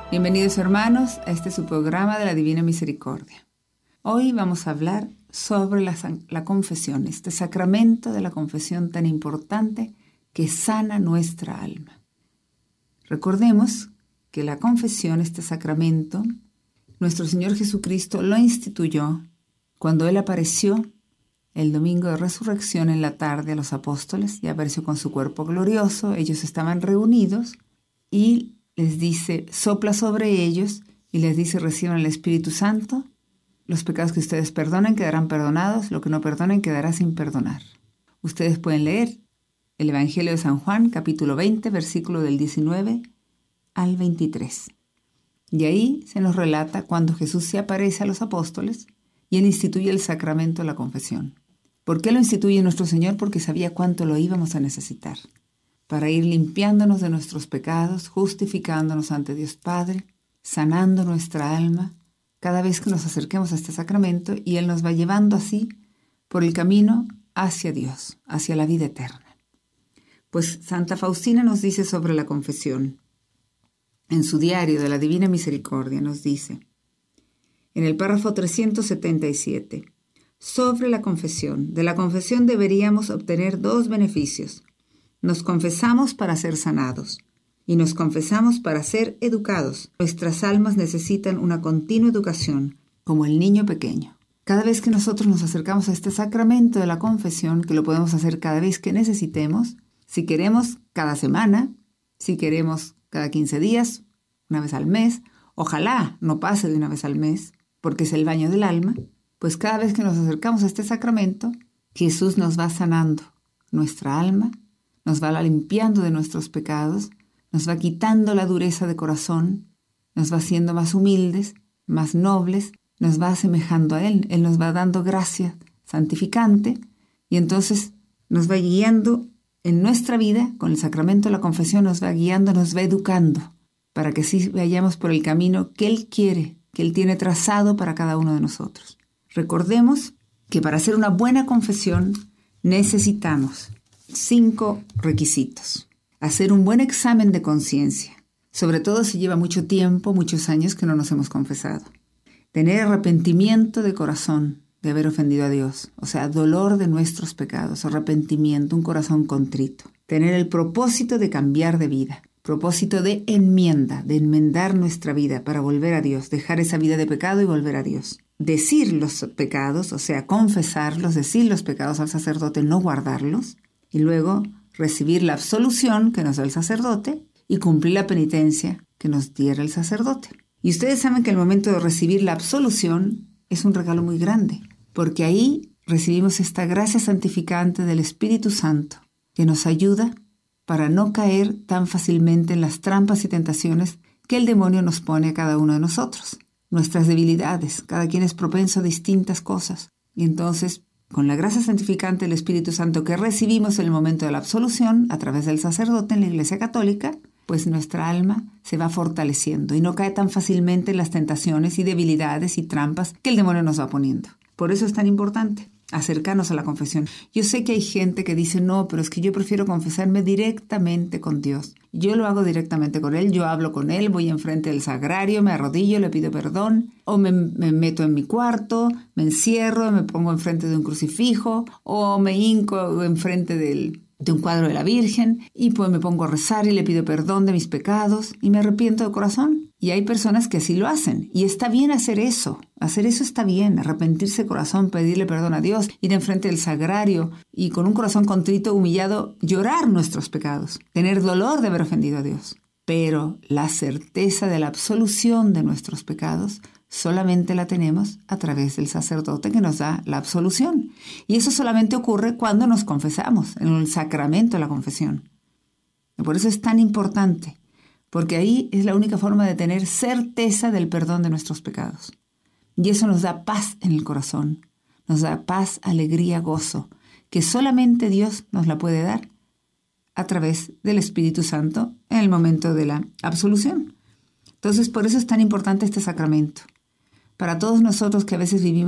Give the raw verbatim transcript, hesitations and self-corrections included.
Bienvenidos hermanos a este su programa de la Divina Misericordia. Hoy vamos a hablar sobre la, la confesión, este sacramento de la confesión tan importante que sana nuestra alma. Recordemos que la confesión, este sacramento, nuestro Señor Jesucristo lo instituyó cuando Él apareció el domingo de resurrección en la tarde a los apóstoles, y apareció con su cuerpo glorioso. Ellos estaban reunidos y les dice, sopla sobre ellos y les dice, reciban el Espíritu Santo. Los pecados que ustedes perdonen quedarán perdonados, lo que no perdonen quedará sin perdonar. Ustedes pueden leer el Evangelio de San Juan, capítulo veinte, versículo del diecinueve al veintitrés. Y ahí se nos relata cuando Jesús se aparece a los apóstoles y Él instituye el sacramento de la confesión. ¿Por qué lo instituye nuestro Señor? Porque sabía cuánto lo íbamos a necesitar, para ir limpiándonos de nuestros pecados, justificándonos ante Dios Padre, sanando nuestra alma cada vez que nos acerquemos a este sacramento, y Él nos va llevando así por el camino hacia Dios, hacia la vida eterna. Pues Santa Faustina nos dice sobre la confesión. En su diario de la Divina Misericordia nos dice, en el párrafo trescientos setenta y siete, sobre la confesión. De la confesión deberíamos obtener dos beneficios. Nos confesamos para ser sanados y nos confesamos para ser educados. Nuestras almas necesitan una continua educación, como el niño pequeño. Cada vez que nosotros nos acercamos a este sacramento de la confesión, que lo podemos hacer cada vez que necesitemos, si queremos cada semana, si queremos cada quince días, una vez al mes, ojalá no pase de una vez al mes, porque es el baño del alma, pues cada vez que nos acercamos a este sacramento, Jesús nos va sanando nuestra alma, nos va limpiando de nuestros pecados, nos va quitando la dureza de corazón, nos va haciendo más humildes, más nobles, nos va asemejando a Él. Él nos va dando gracia santificante y entonces nos va guiando en nuestra vida, con el sacramento de la confesión nos va guiando, nos va educando, para que sí vayamos por el camino que Él quiere, que Él tiene trazado para cada uno de nosotros. Recordemos que para hacer una buena confesión necesitamos cinco requisitos. Hacer un buen examen de conciencia, sobre todo si lleva mucho tiempo, muchos años que no nos hemos confesado. Tener arrepentimiento de corazón de haber ofendido a Dios, o sea, dolor de nuestros pecados, arrepentimiento, un corazón contrito. Tener el propósito de cambiar de vida, propósito de enmienda, de enmendar nuestra vida para volver a Dios, dejar esa vida de pecado y volver a Dios. Decir los pecados, o sea, confesarlos, decir los pecados al sacerdote, no guardarlos, y luego recibir la absolución que nos da el sacerdote y cumplir la penitencia que nos diera el sacerdote. Y ustedes saben que el momento de recibir la absolución es un regalo muy grande, porque ahí recibimos esta gracia santificante del Espíritu Santo que nos ayuda para no caer tan fácilmente en las trampas y tentaciones que el demonio nos pone a cada uno de nosotros. Nuestras debilidades, cada quien es propenso a distintas cosas. Y entonces, con la gracia santificante del Espíritu Santo que recibimos en el momento de la absolución, a través del sacerdote en la Iglesia Católica, pues nuestra alma se va fortaleciendo y no cae tan fácilmente en las tentaciones y debilidades y trampas que el demonio nos va poniendo. Por eso es tan importante acercarnos a la confesión. Yo sé que hay gente que dice, no, pero es que yo prefiero confesarme directamente con Dios. Yo lo hago directamente con Él, yo hablo con Él, voy enfrente del sagrario, me arrodillo, le pido perdón, o me, me meto en mi cuarto, me encierro, me pongo enfrente de un crucifijo, o me hinco enfrente del, de un cuadro de la Virgen, y pues me pongo a rezar y le pido perdón de mis pecados, y me arrepiento de corazón. Y hay personas que así lo hacen, y está bien hacer eso. Hacer eso está bien, arrepentirse de corazón, pedirle perdón a Dios, ir enfrente del sagrario y con un corazón contrito, humillado, llorar nuestros pecados, tener dolor de haber ofendido a Dios. Pero la certeza de la absolución de nuestros pecados solamente la tenemos a través del sacerdote que nos da la absolución. Y eso solamente ocurre cuando nos confesamos, en el sacramento de la confesión. Y por eso es tan importante, porque ahí es la única forma de tener certeza del perdón de nuestros pecados. Y eso nos da paz en el corazón, nos da paz, alegría, gozo, que solamente Dios nos la puede dar a través del Espíritu Santo en el momento de la absolución. Entonces, por eso es tan importante este sacramento. Para todos nosotros que a veces vivimos